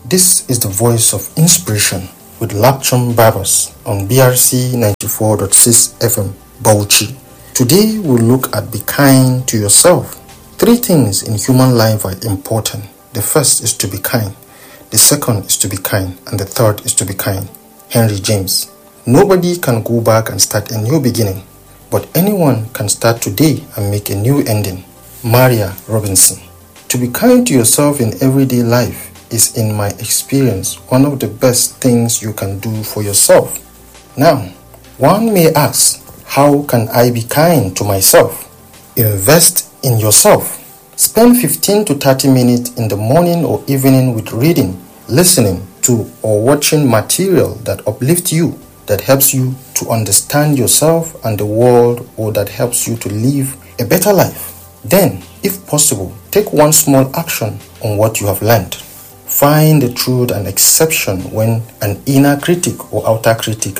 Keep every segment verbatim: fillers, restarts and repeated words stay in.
This is the voice of inspiration with Lapchung Barbers on B R C ninety-four point six F M, Bauchi. Today we'll look at be kind to yourself. Three things in human life are important. The first is to be kind. The second is to be kind. And the third is to be kind. Henry James. Nobody can go back and start a new beginning, but anyone can start today and make a new ending. Maria Robinson. To be kind to yourself in everyday life is, in my experience, one of the best things you can do for yourself. Now, one may ask, how can I be kind to myself? Invest in yourself. Spend fifteen to thirty minutes in the morning or evening with reading, listening to, or watching material that uplifts you, that helps you to understand yourself and the world, or that helps you to live a better life. Then, if possible, take one small action on what you have learned. Find the truth and exception when an inner critic or outer critic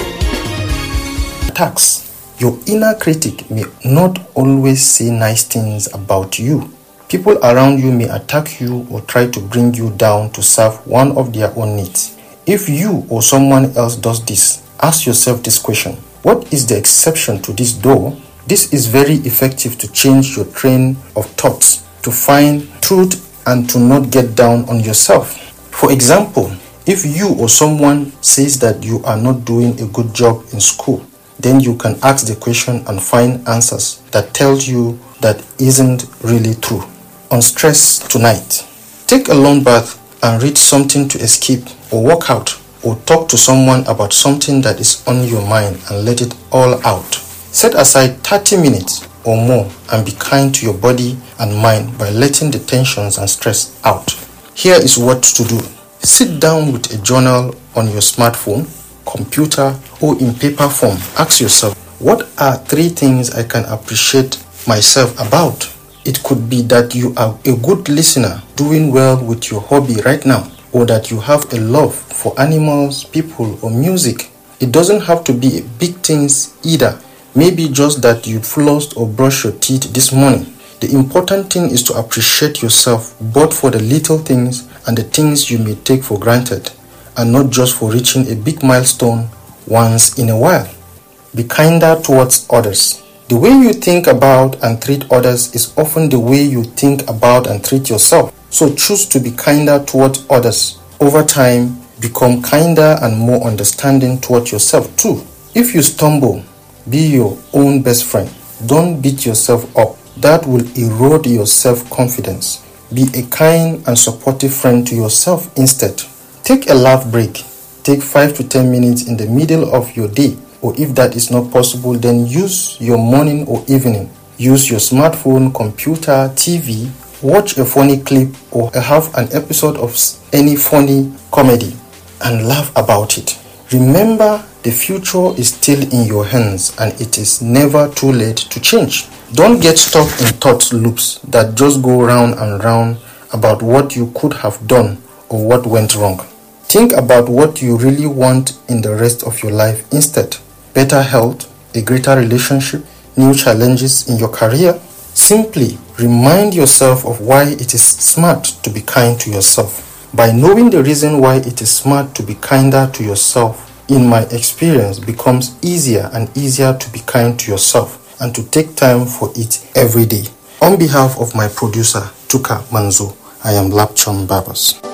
attacks. Your inner critic may not always say nice things about you. People around you may attack you or try to bring you down to serve one of their own needs. If you or someone else does this, ask yourself this question: what is the exception to this door? This is very effective to change your train of thoughts, to find truth and to not get down on yourself. For example, if you or someone says that you are not doing a good job in school, then you can ask the question and find answers that tells you that isn't really true. On stress tonight, take a long bath and read something to escape, or work out, or talk to someone about something that is on your mind and let it all out. Set aside thirty minutes or more and be kind to your body and mind by letting the tensions and stress out. Here is what to do. Sit down with a journal on your smartphone, computer, or in paper form. Ask yourself, what are three things I can appreciate myself about? It could be that you are a good listener, doing well with your hobby right now, or that you have a love for animals, people, or music. It doesn't have to be big things either. Maybe just that you flossed or brushed your teeth this morning. The important thing is to appreciate yourself both for the little things and the things you may take for granted, and not just for reaching a big milestone once in a while. Be kinder towards others. The way you think about and treat others is often the way you think about and treat yourself. So choose to be kinder towards others. Over time, become kinder and more understanding towards yourself too. If you stumble, be your own best friend. Don't beat yourself up. That will erode your self-confidence. Be a kind and supportive friend to yourself instead. Take a laugh break. Take five to ten minutes in the middle of your day, or if that is not possible, then use your morning or evening. Use your smartphone, computer, T V, watch a funny clip or have an episode of any funny comedy and laugh about it. Remember, the future is still in your hands and it is never too late to change. Don't get stuck in thought loops that just go round and round about what you could have done or what went wrong. Think about what you really want in the rest of your life instead. Better health, a greater relationship, new challenges in your career. Simply remind yourself of why it is smart to be kind to yourself. By knowing the reason why it is smart to be kinder to yourself, in my experience, becomes easier and easier to be kind to yourself and to take time for it every day. On behalf of my producer, Tuka Manzo, I am Lapchung Barbers.